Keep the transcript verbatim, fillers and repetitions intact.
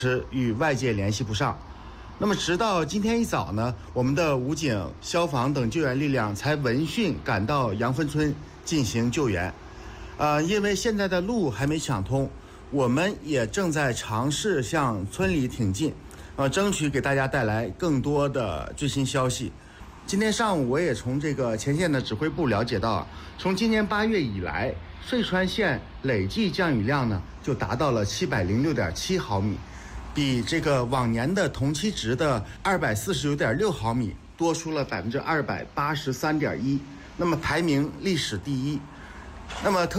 时与外界联系不上。那么直到今天一早呢，我们的武警、消防等救援力量才闻讯赶到杨芬村进行救援。呃，因为现在的路还没抢通，我们也正在尝试向村里挺进，呃，争取给大家带来更多的最新消息。今天上午我也从这个前线的指挥部了解到，从今年八月以来，遂川县累计降雨量呢就达到了七百零六点七毫米。比这个往年的同期值的二百四十九点六毫米多出了百分之二百八十三点一，那么排名历史第一。那么特